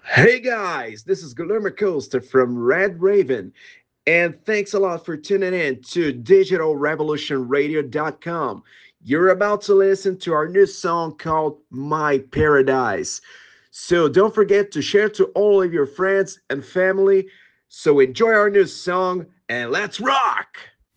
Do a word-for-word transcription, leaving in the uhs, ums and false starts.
Hey guys, this is Guillermo Costa from Red Raven, and thanks a lot for tuning in to digital revolution radio dot com. You're about to listen to our new song called My Paradise. So don't forget to share to all of your friends and family. So enjoy our new song and let's rock!